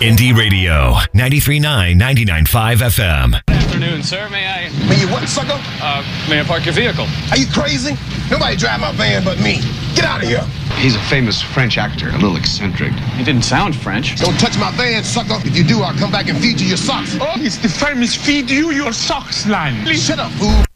Indie Radio, 93.9, 99.5 FM. Good afternoon, sir. May you what, sucker? May I park your vehicle? Are you crazy? Nobody drive my van but me. Get out of here. He's a famous French actor, a little eccentric. He didn't sound French. Don't touch my van, sucker. If you do, I'll come back and feed you your socks. Oh, it's the famous feed you your socks line. Shut up, fool.